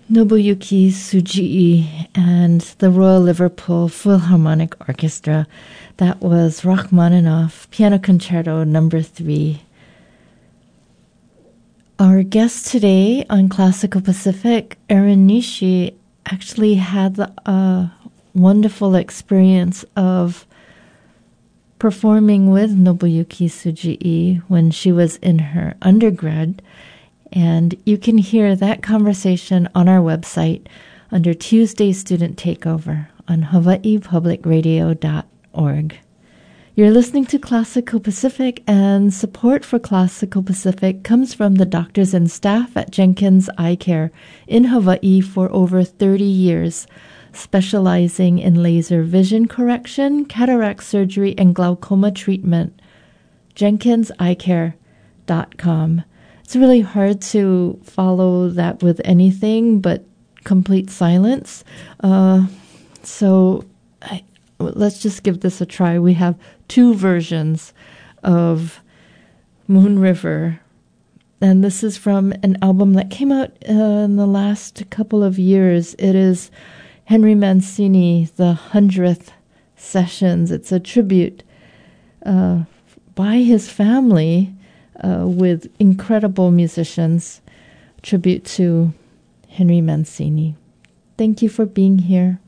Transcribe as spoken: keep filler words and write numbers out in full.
Nobuyuki Tsujii and the Royal Liverpool Philharmonic Orchestra. That was Rachmaninoff, Piano Concerto number three. Our guest today on Classical Pacific, Erin Nishi, actually had a wonderful experience of performing with Nobuyuki Tsujii when she was in her undergrad. And you can hear that conversation on our website under Tuesday Student Takeover on hawaii public radio dot org. You're listening to Classical Pacific, and support for Classical Pacific comes from the doctors and staff at Jenkins Eye Care in Hawaii for over thirty years, specializing in laser vision correction, cataract surgery, and glaucoma treatment. jenkins eye care dot com. It's really hard to follow that with anything but complete silence. Uh, so I, let's just give this a try. We have two versions of Moon River. And this is from an album that came out uh, in the last couple of years. It is Henry Mancini, the hundredth Sessions. It's a tribute uh, by his family Uh, with incredible musicians, tribute to Henry Mancini. Thank you for being here.